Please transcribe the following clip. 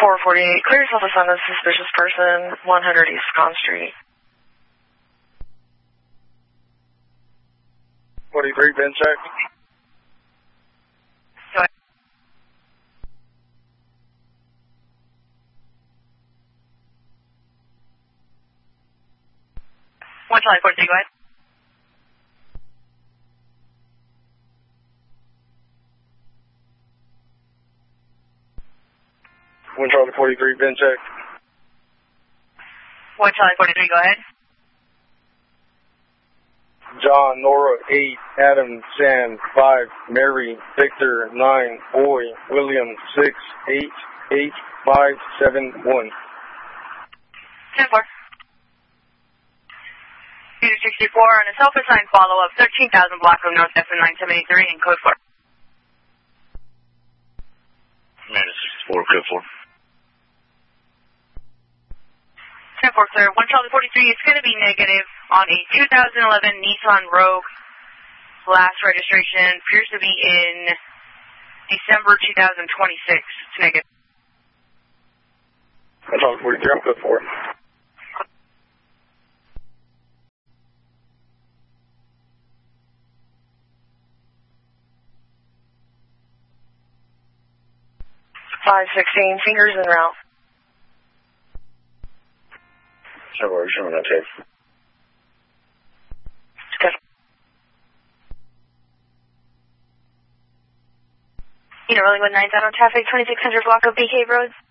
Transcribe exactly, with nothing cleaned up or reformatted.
four forty-eight, clear yourself on a suspicious person, one hundred East Con Street. forty-three, bin check. Go ahead. one Charlie forty-three, go ahead. one Charlie forty-three, bin check. one Charlie forty-three, go ahead. John, Nora, eight, Adam, San, five, Mary, Victor, nine, Boy, William, six, eight, eight, five, seven, one. ten four. Peter sixty-four on a self-assigned follow-up, thirteen thousand block of North F M nine seven eight three in code four. Amanda sixty-four, code four. ten four, clear. one Charlie forty-three, it's going to be negative on a two thousand eleven Nissan Rogue. Last registration appears to be in December two thousand twenty-six. It's negative. one Charlie forty-three, I'm code four. five sixteen, fingers en route. So we're showing that tape. Good. You know, rolling with nine down on traffic, twenty-six hundred block of B K Road.